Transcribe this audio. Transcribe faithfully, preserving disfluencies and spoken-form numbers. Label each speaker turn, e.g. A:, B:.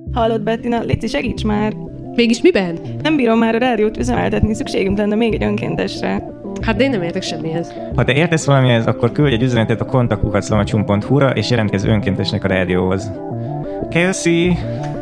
A: Hallod, Bettina, léci, segíts már!
B: Mégis miben?
A: Nem bírom már a rádiót üzemeltetni, szükségünk lenne még egy önkéntesre.
B: Hát de én nem értek semmihez.
C: Ha te értesz valamihez, akkor küldj egy üzenetet a kontaktkukac szalmacsum pont hu-ra és jelentkezz önkéntesnek a rádióhoz. Kelsey!